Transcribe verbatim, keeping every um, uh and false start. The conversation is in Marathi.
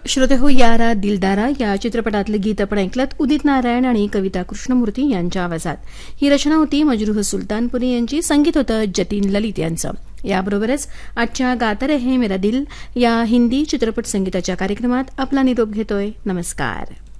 श्रोते हो, यारा दिलदारा या चित्रपटातलं गीत आपण ऐकलं उदित नारायण आणि कविता कृष्णमूर्ती यांच्या आवाजात. ही रचना होती मजरूह सुलतानपुरी यांची, संगीत होतं जतीन ललित यांचं. याबरोबरच आजच्या गाता रहे मेरा दिल या हिंदी चित्रपट संगीताच्या कार्यक्रमात आपला निरोप घेतोय. नमस्कार.